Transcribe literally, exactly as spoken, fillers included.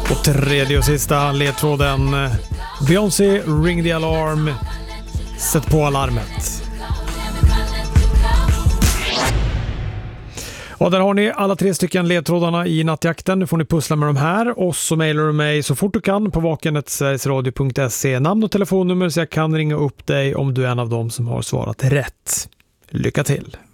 Och tredje och sista ledtråden. Beyoncé, ring the alarm. Sätt på alarmet. Och där har ni alla tre stycken ledtrådarna i nattjakten. Nu får ni pussla med de här. Och så mejlar du mig så fort du kan på vaken snabel-a sverigesradio punkt se. Namn och telefonnummer så jag kan ringa upp dig om du är en av dem som har svarat rätt. Lycka till!